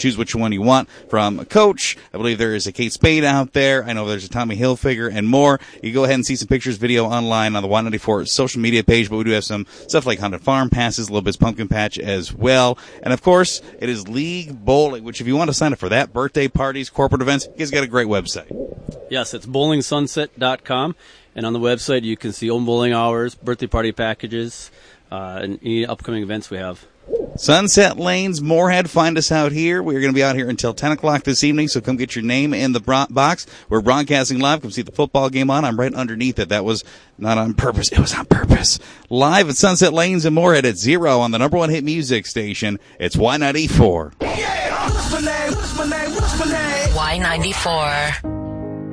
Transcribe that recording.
choose which one you want from Coach. I believe there is a Kate Spade out there. I know there's a Tommy Hilfiger and more. You go ahead and see some pictures, video online on the Y94 social media page, but we do have some stuff like Haunted Farm passes, Little Bit's Pumpkin Patch as well. And, of course, it is League Bowling, which if you want to sign up for that, birthday parties, corporate events, you guys got a great website. Yes, it's bowlingsunset.com. And on the website, you can see open bowling hours, birthday party packages, and any upcoming events we have. Sunset Lanes, Moorhead. Find us out here. We're going to be out here until 10 o'clock this evening, so come get your name in the box. We're broadcasting live. Come see the football game on. I'm right underneath it. That was not on purpose. It was on purpose. Live at Sunset Lanes in Moorhead at 0 on the number one hit music station. It's Y94. Yeah! What's my name? What's my name? What's my name? Y94.